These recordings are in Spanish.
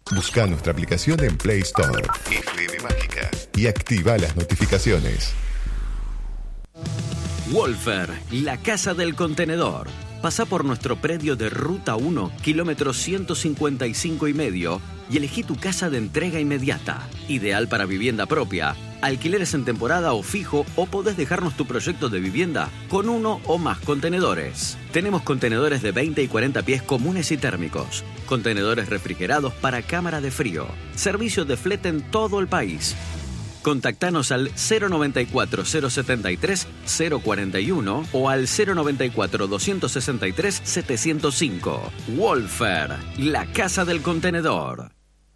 Busca nuestra aplicación en Play Store, FM Mágica, y activa las notificaciones. Wolfer, la casa del contenedor. Pasá por nuestro predio de Ruta 1, kilómetro 155,5 y elegí tu casa de entrega inmediata. Ideal para vivienda propia, alquileres en temporada o fijo, o podés dejarnos tu proyecto de vivienda con uno o más contenedores. Tenemos contenedores de 20 y 40 pies comunes y térmicos, contenedores refrigerados para cámara de frío, servicio de flete en todo el país. Contactanos al 094-073-041 o al 094-263-705. Wolfer, la casa del contenedor.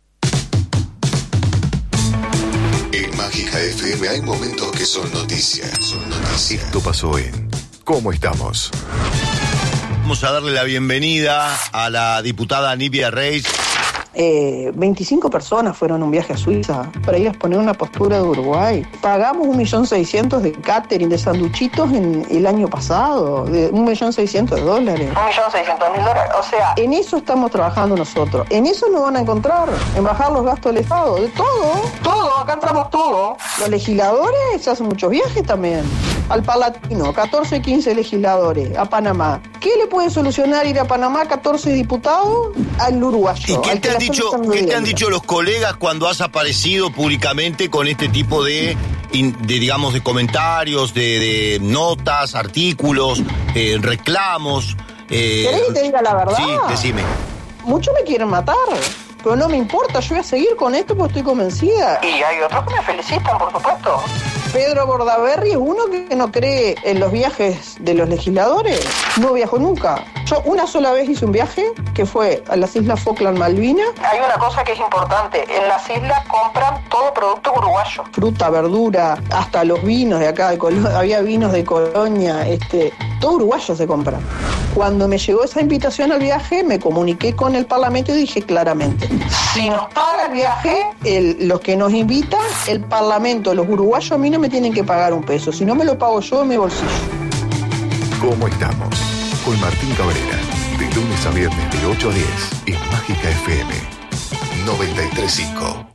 En Mágica FM hay momentos que son noticias. Esto pasó en ¿Cómo estamos? Vamos a darle la bienvenida a la diputada Nibia Reis. 25 personas fueron a un viaje a Suiza para ir a exponer una postura de Uruguay. Pagamos 1.600.000 de catering, de sanduchitos en el año pasado, de $1.600.000. $1.600.000. O sea, en eso estamos trabajando nosotros. En eso nos van a encontrar, en bajar los gastos del Estado, de todo, acá entramos todo. Los legisladores hacen muchos viajes también. Al Palatino, 14, 15 legisladores, a Panamá. ¿Qué le puede solucionar ir a Panamá 14 diputados al uruguayo? ¿Y qué te han dicho los colegas cuando has aparecido públicamente con este tipo de digamos, de comentarios, de notas, artículos, reclamos? ¿Querés que te diga la verdad? Sí, decime. Muchos me quieren matar, pero no me importa, yo voy a seguir con esto porque estoy convencida. Y hay otros que me felicitan, por supuesto. Pedro Bordaberry es uno que no cree en los viajes de los legisladores. No viajó nunca. Yo una sola vez hice un viaje, que fue a las Islas Falkland, Malvinas. Hay una cosa que es importante. En las islas compran todo producto uruguayo. Fruta, verdura, hasta los vinos de acá de Colonia. Había vinos de Colonia, todo uruguayo se compra. Cuando me llegó esa invitación al viaje, me comuniqué con el Parlamento y dije claramente: si nos paga el viaje, los que nos invitan, el Parlamento, los uruguayos, a mí no me tienen que pagar un peso. Si no me lo pago yo en mi bolsillo. ¿Cómo estamos? Con Martín Cabrera, de lunes a viernes de 8 a 10 en Mágica FM 93.5.